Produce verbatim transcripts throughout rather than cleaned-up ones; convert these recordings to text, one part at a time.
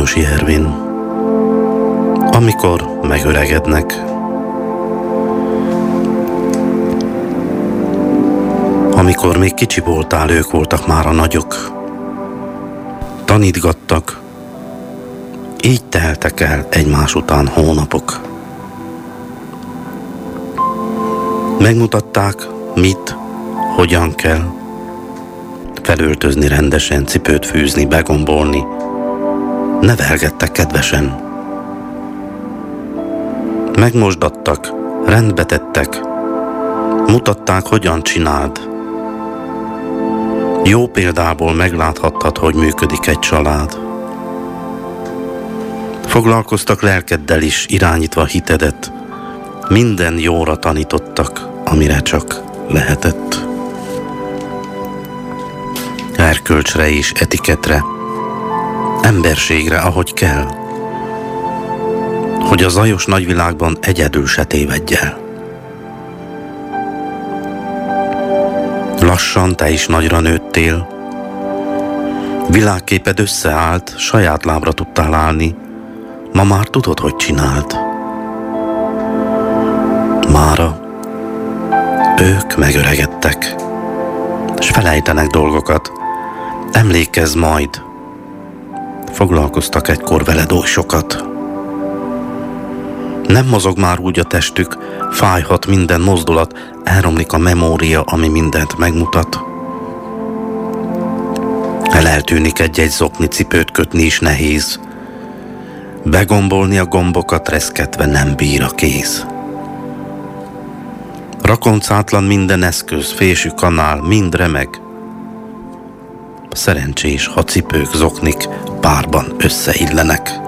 Rákosi Ervin. Amikor megöregednek. Amikor még kicsi voltál, ők voltak már a nagyok. Tanítgattak, így teltek el egymás után hónapok. Megmutatták, mit, hogyan kell felöltözni rendesen, cipőt fűzni, begombolni. Nevelgettek kedvesen. Megmosdattak, rendbe tettek, mutatták, hogyan csináld. Jó példából megláthattad, hogy működik egy család. Foglalkoztak lelkeddel is, irányítva hitedet. Minden jóra tanítottak, amire csak lehetett. Erkölcsre és etiketre, emberségre, ahogy kell. Hogy a zajos nagyvilágban egyedül se tévedj el. Lassan te is nagyra nőttél, világképed összeállt, saját lábra tudtál állni, ma már tudod, hogy csináld. Mára ők megöregedtek, és felejtenek dolgokat. Emlékezz majd, foglalkoztak egykor veled oly sokat. Nem mozog már úgy a testük, fájhat minden mozdulat, elromlik a memória, ami mindent megmutat. El eltűnik egy-egy zokni, cipőt kötni is nehéz. Begombolni a gombokat reszketve nem bír a kéz. Rakoncátlan minden eszköz, fésű kanál, mind remeg. Szerencsés, ha cipők, zoknik párban összeillenek.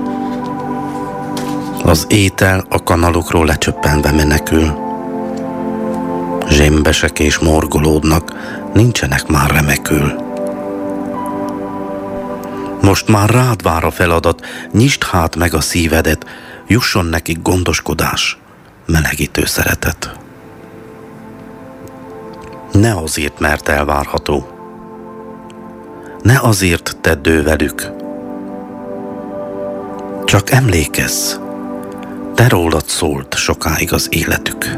Az étel a kanalokról lecsöppenve menekül. Zsémbesek és morgolódnak, nincsenek már remekül. Most már rád vár a feladat, nyisd hát meg a szívedet, jusson nekik gondoskodás, melegítő szeretet. Ne azért, mert elvárható. Ne azért tedd ő velük. Csak emlékezz, te rólad szólt sokáig az életük.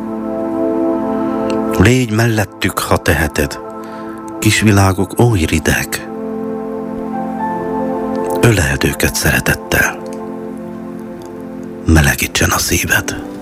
Légy mellettük, ha teheted, kis világok oly rideg. Öleld őket szeretettel, melegítsen a szíved.